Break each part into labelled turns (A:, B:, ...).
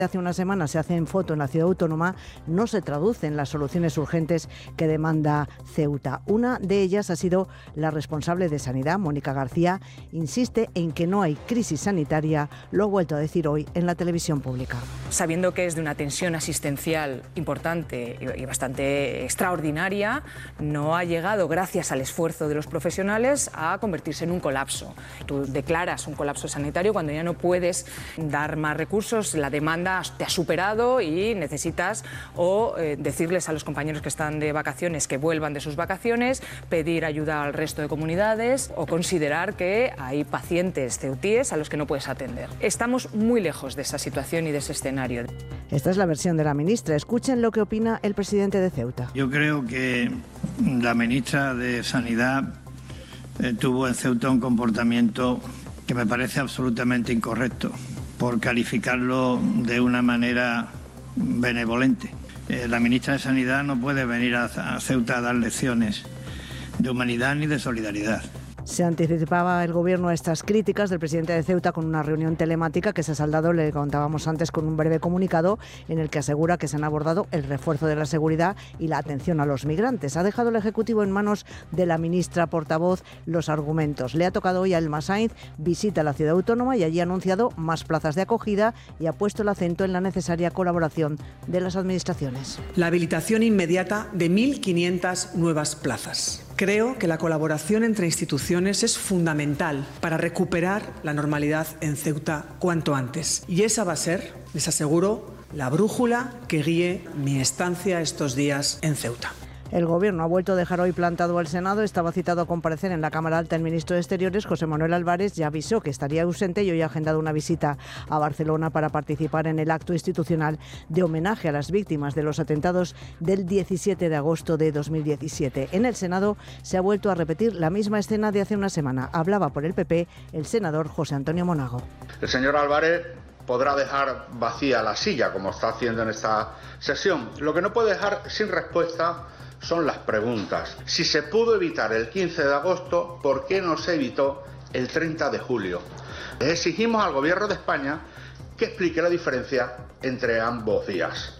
A: Hace una semana se hace en foto en la ciudad autónoma no se traduce en las soluciones urgentes que demanda Ceuta. Una de ellas ha sido la responsable de Sanidad, Mónica García, insiste en que no hay crisis sanitaria, lo ha vuelto a decir hoy en la televisión pública.
B: Sabiendo que es de una tensión asistencial importante y bastante extraordinaria, no ha llegado, gracias al esfuerzo de los profesionales, a convertirse en un colapso. Tú declaras un colapso sanitario cuando ya no puedes dar más recursos, la demanda te ha superado y necesitas decirles a los compañeros que están de vacaciones que vuelvan de sus vacaciones, pedir ayuda al resto de comunidades o considerar que hay pacientes ceutíes a los que no puedes atender. Estamos muy lejos de esa situación y de ese escenario.
A: Esta es la versión de la ministra. Escuchen lo que opina el presidente de Ceuta.
C: Yo creo que la ministra de Sanidad tuvo en Ceuta un comportamiento que me parece absolutamente incorrecto, por calificarlo de una manera benevolente. La ministra de Sanidad no puede venir a Ceuta a dar lecciones de humanidad ni de solidaridad.
A: Se anticipaba el gobierno a estas críticas del presidente de Ceuta con una reunión telemática que se ha saldado, le contábamos antes, con un breve comunicado en el que asegura que se han abordado el refuerzo de la seguridad y la atención a los migrantes. Ha dejado el Ejecutivo en manos de la ministra portavoz los argumentos. Le ha tocado hoy a Elma Sainz, visita la ciudad autónoma y allí ha anunciado más plazas de acogida y ha puesto el acento en la necesaria colaboración de las administraciones.
D: La habilitación inmediata de 1.500 nuevas plazas. Creo que la colaboración entre instituciones es fundamental para recuperar la normalidad en Ceuta cuanto antes. Y esa va a ser, les aseguro, la brújula que guíe mi estancia estos días en Ceuta.
A: El Gobierno ha vuelto a dejar hoy plantado al Senado. Estaba citado a comparecer en la Cámara Alta el ministro de Exteriores, José Manuel Álvarez. Ya avisó que estaría ausente y hoy ha agendado una visita a Barcelona para participar en el acto institucional de homenaje a las víctimas de los atentados del 17 de agosto de 2017. En el Senado se ha vuelto a repetir la misma escena de hace una semana. Hablaba por el PP el senador José Antonio Monago.
E: El señor Álvarez podrá dejar vacía la silla, como está haciendo en esta sesión. Lo que no puede dejar sin respuesta son las preguntas. Si se pudo evitar el 15 de agosto, ¿por qué no se evitó el 30 de julio? Les exigimos al Gobierno de España que explique la diferencia entre ambos días.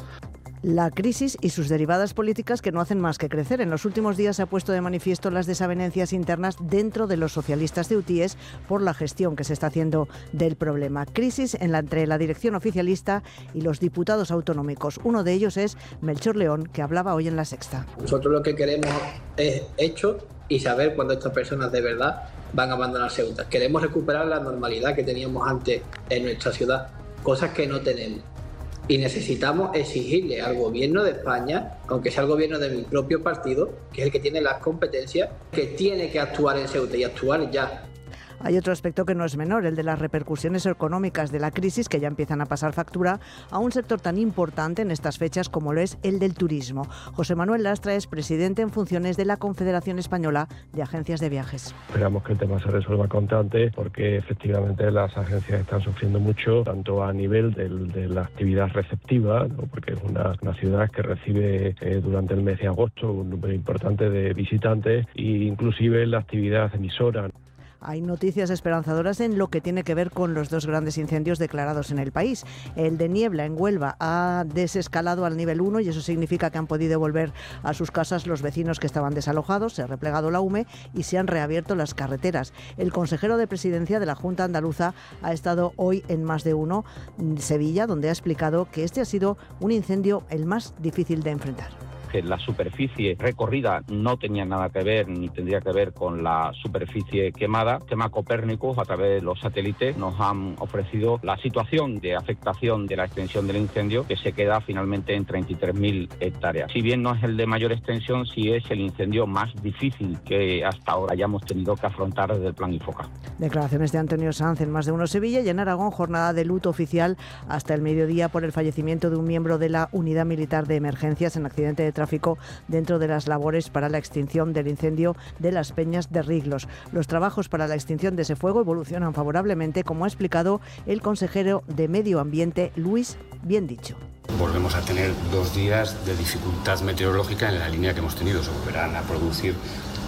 A: La crisis y sus derivadas políticas que no hacen más que crecer. En los últimos días se ha puesto de manifiesto las desavenencias internas dentro de los socialistas ceutíes por la gestión que se está haciendo del problema. Crisis entre la dirección oficialista y los diputados autonómicos. Uno de ellos es Melchor León, que hablaba hoy en La Sexta.
F: Nosotros lo que queremos es hecho y saber cuándo estas personas de verdad van a abandonar Ceuta. Queremos recuperar la normalidad que teníamos antes en nuestra ciudad, cosas que no tenemos. Y necesitamos exigirle al Gobierno de España, aunque sea el Gobierno de mi propio partido, que es el que tiene las competencias, que tiene que actuar en Ceuta y actuar ya.
A: Hay otro aspecto que no es menor, el de las repercusiones económicas de la crisis, que ya empiezan a pasar factura a un sector tan importante en estas fechas como lo es el del turismo. José Manuel Lastra es presidente en funciones de la Confederación Española de Agencias de Viajes.
G: Esperamos que el tema se resuelva cuanto antes, porque efectivamente las agencias están sufriendo mucho, tanto a nivel de la actividad receptiva, ¿no? Porque es una ciudad que recibe durante el mes de agosto un número importante de visitantes, e inclusive la actividad emisora.
A: Hay noticias esperanzadoras en lo que tiene que ver con los dos grandes incendios declarados en el país. El de Niebla, en Huelva, ha desescalado al nivel 1 y eso significa que han podido volver a sus casas los vecinos que estaban desalojados, se ha replegado la UME y se han reabierto las carreteras. El consejero de Presidencia de la Junta Andaluza ha estado hoy en Más de Uno, Sevilla, donde ha explicado que este ha sido un incendio el más difícil de enfrentar.
H: Que la superficie recorrida no tenía nada que ver ni tendría que ver con la superficie quemada. El tema Copérnicus, a través de los satélites, nos han ofrecido la situación de afectación de la extensión del incendio, que se queda finalmente en 33.000 hectáreas. Si bien no es el de mayor extensión, sí es el incendio más difícil que hasta ahora hayamos tenido que afrontar desde el Plan Infoca.
A: Declaraciones de Antonio Sanz en Más de Uno Sevilla. Y en Aragón, jornada de luto oficial hasta el mediodía por el fallecimiento de un miembro de la Unidad Militar de Emergencias en accidente de tráfico dentro de las labores para la extinción del incendio de las Peñas de Riglos. Los trabajos para la extinción de ese fuego evolucionan favorablemente, como ha explicado el consejero de Medio Ambiente, Luis Biendicho.
I: Volvemos a tener 2 días de dificultad meteorológica en la línea que hemos tenido. Se volverán a producir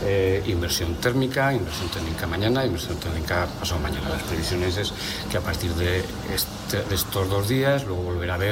I: inversión térmica mañana, inversión térmica pasado mañana. Las previsiones es que a partir de estos 2 días luego volverá a haber